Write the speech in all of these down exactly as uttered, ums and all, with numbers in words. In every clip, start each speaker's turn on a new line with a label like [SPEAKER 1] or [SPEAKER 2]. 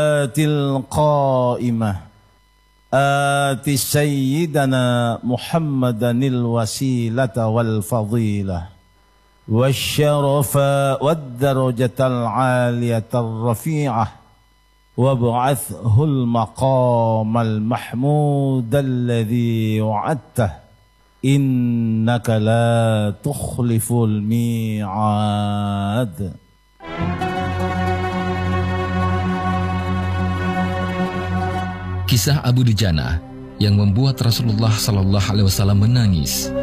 [SPEAKER 1] القائمة آت سيدنا محمدا الوسيلة والفضيلة والشرف والدرجة العالية الرفيعة وابعثه المقام المحمود الذي وعدته إنك لا تخلف الميعاد.
[SPEAKER 2] Kisah Abu Dujana yang membuat Rasulullah Sallallahu Alaihi Wasallam menangis.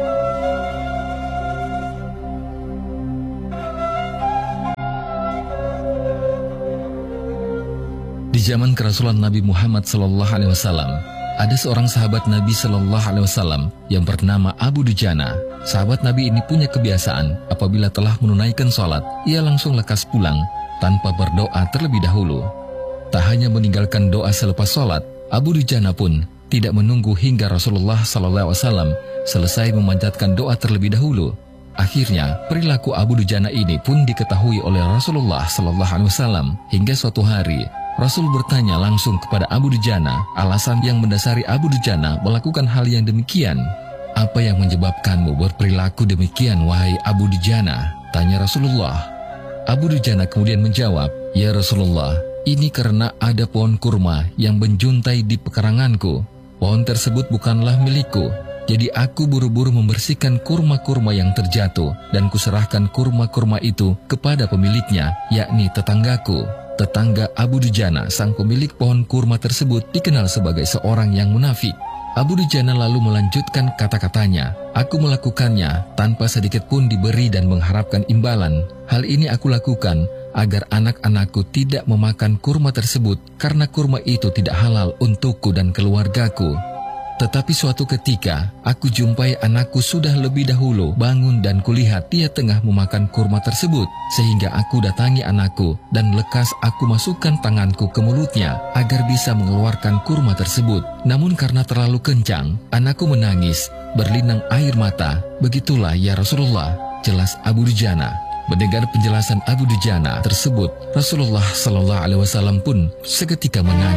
[SPEAKER 2] Di zaman kerasulan Nabi Muhammad Sallallahu Alaihi Wasallam, ada seorang sahabat Nabi Sallallahu Alaihi Wasallam yang bernama Abu Dujana. Sahabat Nabi ini punya kebiasaan apabila telah menunaikan sholat, ia langsung lekas pulang tanpa berdoa terlebih dahulu. Tak hanya meninggalkan doa selepas sholat, Abu Dujana pun tidak menunggu hingga Rasulullah Sallallahu Alaihi Wasallam selesai memanjatkan doa terlebih dahulu. Akhirnya, perilaku Abu Dujana ini pun diketahui oleh Rasulullah Sallallahu Alaihi Wasallam. Hingga suatu hari, Rasul bertanya langsung kepada Abu Dujana alasan yang mendasari Abu Dujana melakukan hal yang demikian. Apa yang menyebabkanmu berperilaku demikian, wahai Abu Dujana? Tanya Rasulullah. Abu Dujana kemudian menjawab, ya Rasulullah, ini karena ada pohon kurma yang menjuntai di pekaranganku. Pohon tersebut bukanlah milikku. Jadi aku buru-buru membersihkan kurma-kurma yang terjatuh dan kuserahkan kurma-kurma itu kepada pemiliknya, yakni tetanggaku. Tetangga Abu Dujana, sang pemilik pohon kurma tersebut, dikenal sebagai seorang yang munafik. Abu Dujana lalu melanjutkan kata-katanya, aku melakukannya tanpa sedikit pun diberi dan mengharapkan imbalan. Hal ini aku lakukan agar anak-anakku tidak memakan kurma tersebut karena kurma itu tidak halal untukku dan keluargaku. Tetapi suatu ketika, aku jumpai anakku sudah lebih dahulu bangun dan kulihat dia tengah memakan kurma tersebut. Sehingga aku datangi anakku dan lekas aku masukkan tanganku ke mulutnya agar bisa mengeluarkan kurma tersebut. Namun karena terlalu kencang, anakku menangis, berlinang air mata. Begitulah ya Rasulullah, jelas Abu Dujana. Mendengar penjelasan Abu Dujana tersebut, Rasulullah Sallallahu Alaihi Wasallam pun seketika menangis.